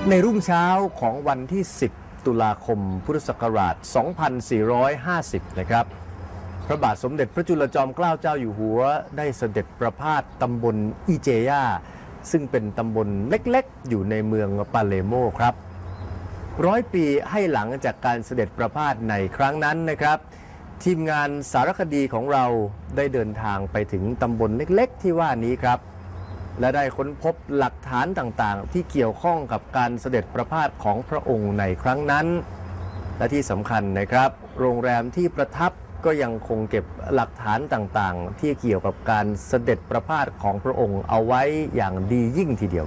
ในรุ่งเช้าของวันที่ 10 ตุลาคม พุทธศักราช 2450 นะครับพระบาทสมเด็จพระจุลจอมเกล้าเจ้าอยู่หัวได้เสด็จประพาสตำบลอีเจย่าซึ่งเป็นตำบลเล็กๆอยู่ในเมืองปาเลโมครับ100 ปีให้หลังจากการเสด็จประพาสในครั้งนั้นนะครับทีมงานสารคดีของเราได้เดินทางไปถึงตำบลเล็กๆที่ว่านี้ครับและได้ค้นพบหลักฐานต่างๆที่เกี่ยวข้องกับการเสด็จประพาสของพระองค์ในครั้งนั้นและที่สำคัญนะครับโรงแรมที่ประทับก็ยังคงเก็บหลักฐานต่างๆที่เกี่ยวกับการเสด็จประพาสของพระองค์เอาไว้อย่างดียิ่งทีเดียว